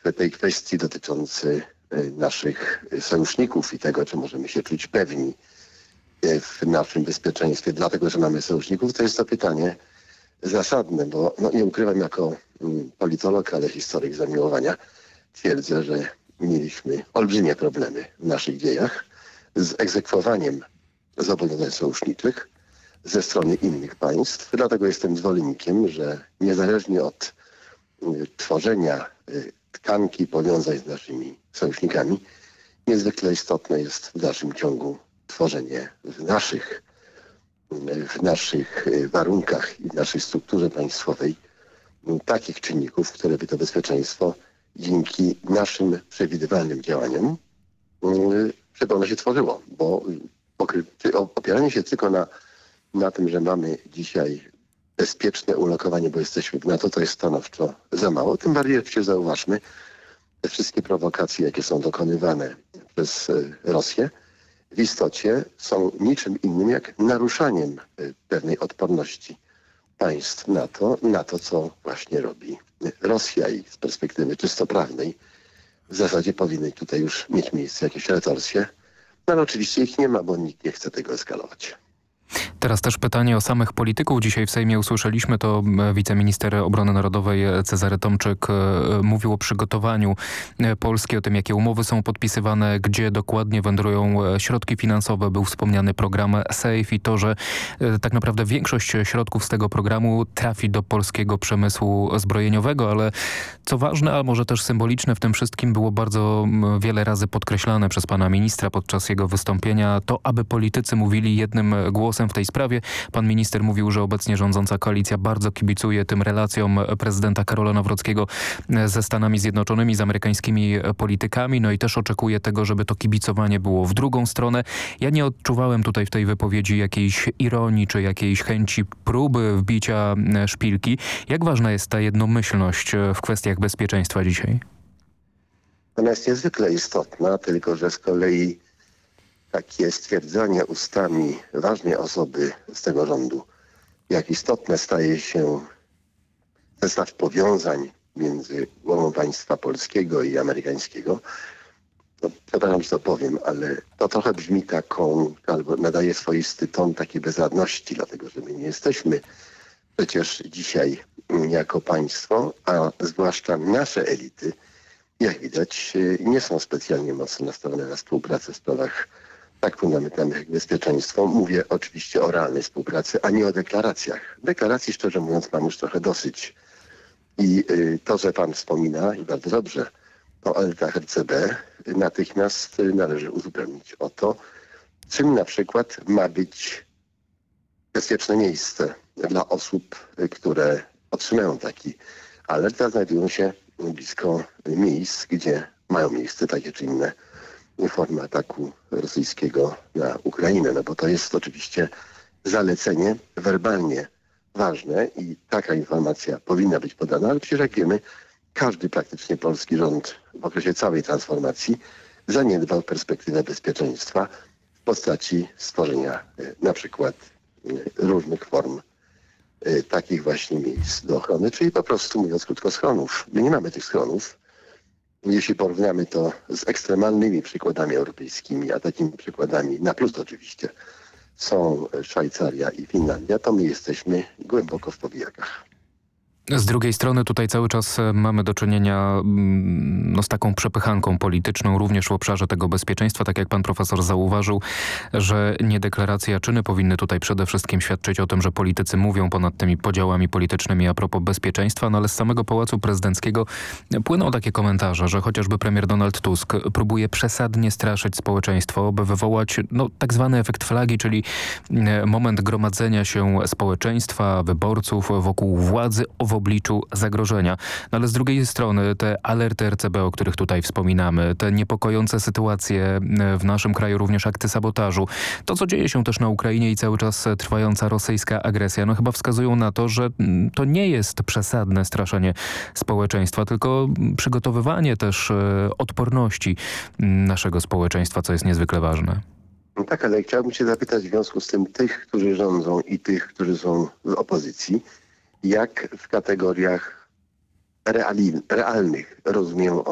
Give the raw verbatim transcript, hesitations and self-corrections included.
w tej kwestii dotyczący naszych sojuszników i tego, czy możemy się czuć pewni w naszym bezpieczeństwie, dlatego że mamy sojuszników, to jest to pytanie zasadne, bo no, nie ukrywam, jako politolog, ale historyk zamiłowania twierdzę, że mieliśmy olbrzymie problemy w naszych dziejach z egzekwowaniem zobowiązań sojuszniczych ze strony innych państw. Dlatego jestem zwolennikiem, że niezależnie od y, tworzenia y, tkanki powiązań z naszymi sojusznikami, niezwykle istotne jest w dalszym ciągu tworzenie w naszych, y, w naszych y, warunkach i w naszej strukturze państwowej y, takich czynników, które by to bezpieczeństwo dzięki naszym przewidywalnym działaniom y, przypomnę się tworzyło, bo pokry- opieranie się tylko na, na tym, że mamy dzisiaj bezpieczne ulokowanie, bo jesteśmy w NATO, to jest stanowczo za mało. Tym bardziej, jak się zauważmy, te wszystkie prowokacje, jakie są dokonywane przez Rosję, w istocie są niczym innym jak naruszaniem pewnej odporności państw NATO na to, co właśnie robi Rosja, i z perspektywy czysto prawnej w zasadzie powinny tutaj już mieć miejsce jakieś retorsje, no ale oczywiście ich nie ma, bo nikt nie chce tego eskalować. Teraz też pytanie o samych polityków. Dzisiaj w Sejmie usłyszeliśmy to, wiceminister obrony narodowej Cezary Tomczyk mówił o przygotowaniu Polski, o tym, jakie umowy są podpisywane, gdzie dokładnie wędrują środki finansowe. Był wspomniany program SAFE i to, że tak naprawdę większość środków z tego programu trafi do polskiego przemysłu zbrojeniowego, ale co ważne, a może też symboliczne w tym wszystkim, było bardzo wiele razy podkreślane przez pana ministra podczas jego wystąpienia, to aby politycy mówili jednym głosem w tej sprawie. Pan minister mówił, że obecnie rządząca koalicja bardzo kibicuje tym relacjom prezydenta Karola Nawrockiego ze Stanami Zjednoczonymi, z amerykańskimi politykami, no i też oczekuje tego, żeby to kibicowanie było w drugą stronę. Ja nie odczuwałem tutaj w tej wypowiedzi jakiejś ironii, czy jakiejś chęci próby wbicia szpilki. Jak ważna jest ta jednomyślność w kwestiach bezpieczeństwa dzisiaj? Ona jest niezwykle istotna, tylko że z kolei takie stwierdzenie ustami ważnej osoby z tego rządu, jak istotne staje się zestaw powiązań między głową państwa polskiego i amerykańskiego, no, przepraszam, że to powiem, ale to trochę brzmi taką, albo nadaje swoisty ton takiej bezradności, dlatego że my nie jesteśmy przecież dzisiaj jako państwo, a zwłaszcza nasze elity, jak widać, nie są specjalnie mocno nastawione na współpracę w sprawach tak fundamentalnych jak bezpieczeństwo. Mówię oczywiście o realnej współpracy, a nie o deklaracjach. Deklaracji, szczerze mówiąc, mam już trochę dosyć. I y, to, że pan wspomina, i bardzo dobrze, o alertach R C B, natychmiast należy uzupełnić o to, czym na przykład ma być bezpieczne miejsce dla osób, które otrzymają taki alert, a znajdują się blisko miejsc, gdzie mają miejsce takie czy inne formy ataku rosyjskiego na Ukrainę. No bo to jest oczywiście zalecenie werbalnie ważne i taka informacja powinna być podana, ale przecież jak wiemy, każdy praktycznie polski rząd w okresie całej transformacji zaniedbał perspektywę bezpieczeństwa w postaci stworzenia na przykład różnych form takich właśnie miejsc do ochrony, czyli po prostu, mówiąc krótko, schronów. My nie mamy tych schronów. Jeśli porównamy to z ekstremalnymi przykładami europejskimi, a takimi przykładami na plus oczywiście są Szwajcaria i Finlandia, to my jesteśmy głęboko w powijakach. Z drugiej strony tutaj cały czas mamy do czynienia no, z taką przepychanką polityczną również w obszarze tego bezpieczeństwa. Tak jak pan profesor zauważył, że nie deklaracje, a czyny powinny tutaj przede wszystkim świadczyć o tym, że politycy mówią ponad tymi podziałami politycznymi a propos bezpieczeństwa, no ale z samego Pałacu Prezydenckiego płyną takie komentarze, że chociażby premier Donald Tusk próbuje przesadnie straszyć społeczeństwo, by wywołać no, tak zwany efekt flagi, czyli moment gromadzenia się społeczeństwa, wyborców wokół władzy w obliczu zagrożenia. No ale z drugiej strony te alerty R C B, o których tutaj wspominamy, te niepokojące sytuacje w naszym kraju, również akty sabotażu, to co dzieje się też na Ukrainie i cały czas trwająca rosyjska agresja, no chyba wskazują na to, że to nie jest przesadne straszenie społeczeństwa, tylko przygotowywanie też odporności naszego społeczeństwa, co jest niezwykle ważne. No tak, ale chciałbym się zapytać w związku z tym tych, którzy rządzą i tych, którzy są w opozycji, jak w kategoriach reali, realnych rozumieją